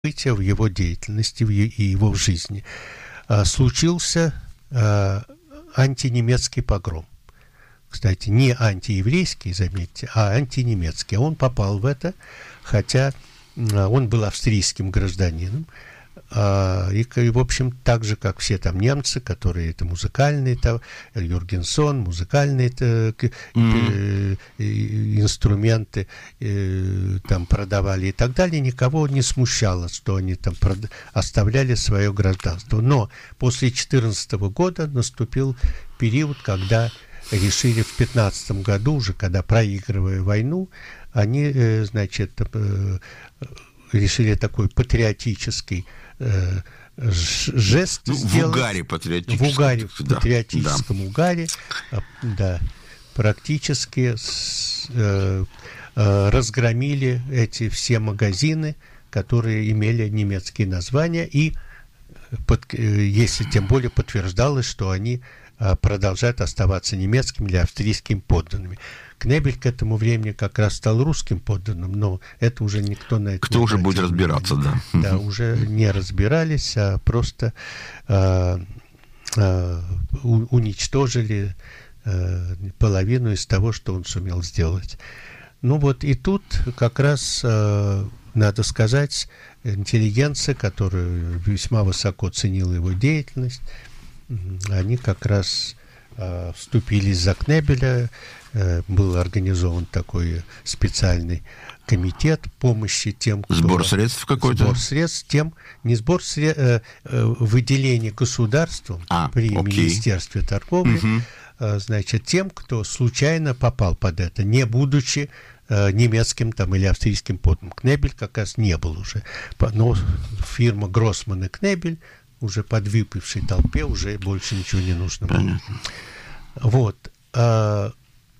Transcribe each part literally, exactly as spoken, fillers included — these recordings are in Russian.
в его деятельности и его в жизни. Случился антинемецкий погром. Кстати, не антиеврейский, заметьте, а антинемецкий. Он попал в это, хотя он был австрийским гражданином. И, в общем, так же, как все там немцы, которые это музыкальные, там, Юргенсон, музыкальные это, mm-hmm. э, инструменты э, там продавали и так далее, никого не смущало, что они там прод... оставляли свое гражданство. Но после две тысячи четырнадцатого года наступил период, когда решили в пятнадцатом году, уже когда проигрывая войну, они, э, значит, э, решили такой патриотический жест ну, сделать. В угаре патриотическом. В угаре, в да, патриотическом да. угаре, да, практически с, э, э, разгромили эти все магазины, которые имели немецкие названия, и под, э, если тем более подтверждалось, что они э, продолжают оставаться немецкими или австрийскими подданными. Кнебель к этому времени как раз стал русским подданным, но это уже никто на это Кто не уже будет разбираться, да. Да, уже не разбирались, а просто э, э, уничтожили э, половину из того, что он сумел сделать. Ну вот и тут как раз, э, надо сказать, интеллигенция, которая весьма высоко ценила его деятельность, они как раз э, вступились за Кнебеля. Был организован такой специальный комитет помощи тем, кто... Сбор средств какой-то? Сбор средств тем, не сбор средств, э, э, выделение государством а, при окей. Министерстве торговли, угу. значит, тем, кто случайно попал под это, не будучи э, немецким там, или австрийским подданным. Кнебель как раз не был уже. Но фирма Гроссман и Кнебель уже подвыпившей толпе уже больше ничего не нужно было. Понятно. Вот. Э,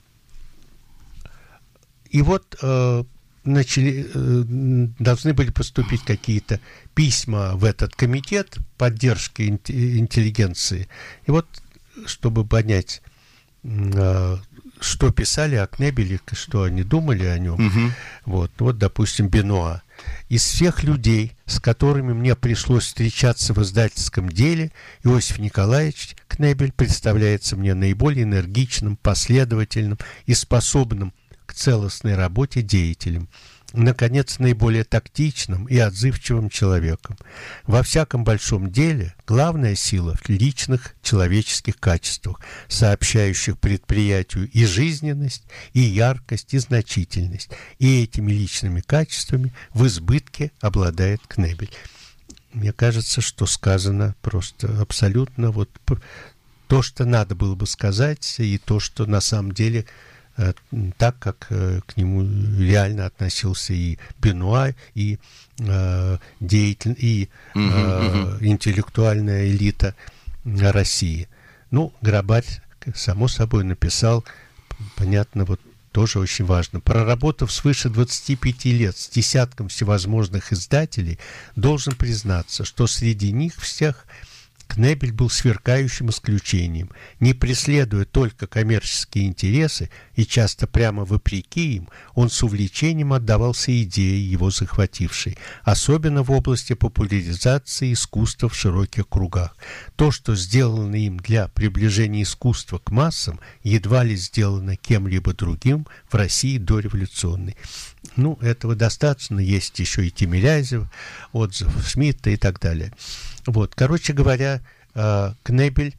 И вот э, начали, э, должны были поступить какие-то письма в этот комитет поддержки интеллигенции. И вот, чтобы понять, э, что писали о Кнебеле, что они думали о нем, угу. вот, вот, допустим, Бенуа. Из всех людей, с которыми мне пришлось встречаться в издательском деле, Иосиф Николаевич Кнебель представляется мне наиболее энергичным, последовательным и способным к целостной работе деятелем, наконец, наиболее тактичным и отзывчивым человеком. Во всяком большом деле главная сила в личных человеческих качествах, сообщающих предприятию и жизненность, и яркость, и значительность. И этими личными качествами в избытке обладает Кнебель. Мне кажется, что сказано просто абсолютно вот то, что надо было бы сказать, и то, что на самом деле так, как к нему реально относился и Бенуа, и, э, деятель, и э, uh-huh, uh-huh. интеллектуальная элита России. Ну, Грабарь, само собой, написал, понятно, вот тоже очень важно. Проработав свыше двадцати пяти лет с десятком всевозможных издателей, должен признаться, что среди них всех Кнебель был сверкающим исключением. Не преследуя только коммерческие интересы и часто прямо вопреки им, он с увлечением отдавался идее, его захватившей, особенно в области популяризации искусства в широких кругах. То, что сделано им для приближения искусства к массам, едва ли сделано кем-либо другим в России дореволюционной. Ну, этого достаточно. Есть еще и Тимирязев, отзыв Шмидта и так далее. Вот, короче говоря, Кнебель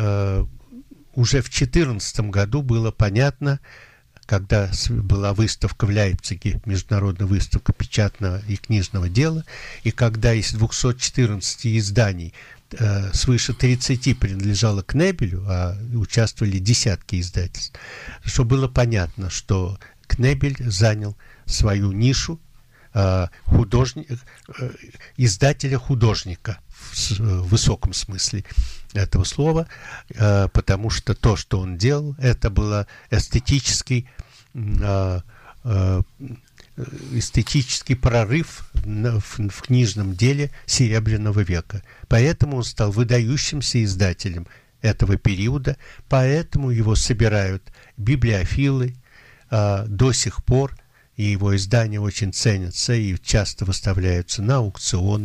уже в четырнадцатом году было понятно, когда была выставка в Лейпциге, международная выставка печатного и книжного дела, и когда из двухсот четырнадцати изданий свыше тридцати принадлежало Кнебелю, а участвовали десятки издательств, что было понятно, что Кнебель занял свою нишу художник, издателя-художника в высоком смысле этого слова, потому что то, что он делал, это было эстетический, эстетический прорыв в книжном деле Серебряного века. Поэтому он стал выдающимся издателем этого периода, поэтому его собирают библиофилы до сих пор. и его издания очень ценятся и часто выставляются на аукционах.